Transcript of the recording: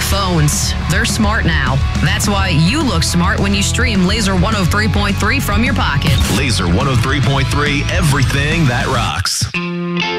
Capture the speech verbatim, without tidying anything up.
phones. They're smart now. That's why you look smart when you stream Laser one oh three point three from your pocket. Laser one oh three point three, everything that rocks.